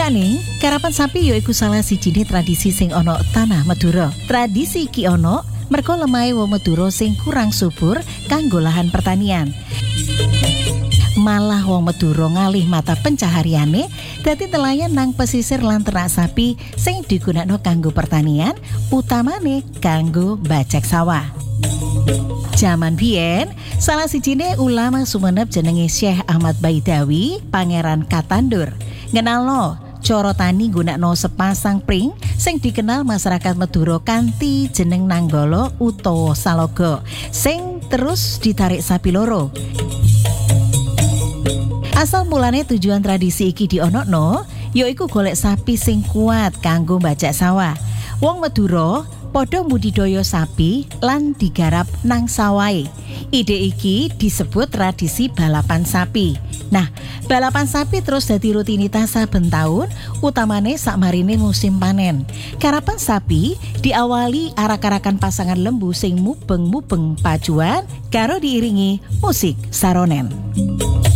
Jane, karapan sapi yaiku salah sijine tradisi sing ana tanah Madura. Tradisi iki ana merga lemahe wong Madura sing kurang subur kanggo lahan pertanian. Malah wong Madura ngalih mata pencahariane dadi nelayan nang pesisir lan ternak sapi sing digunakno kanggo pertanian, utamane kanggo bajak sawah. Jaman biyen, salah sijine ulama Sumenep jenenge Syekh Ahmad Baidawi, Pangeran Katandur, ngenalno cara tani gunakno sepasang pring sing dikenal masyarakat Madura kanthi jeneng Nanggala utawa Saloga, sing terus ditarik sapi loro. Asal mulane tujuan tradisi iki dionokno yaiku golek sapi sing kuat kanggo bajak sawah. Wong Madura padha mbudidaya sapi lan digarap nang sawahe. Ide iki disebut tradisi balapan sapi. Nah, balapan sapi terus dadi rutinitas saben taun, utamane sakmarine musim panen. Karapan sapi diawali arak-arakan pasangan lembu sing mubeng-mubeng pacuan karo diiringi musik saronen.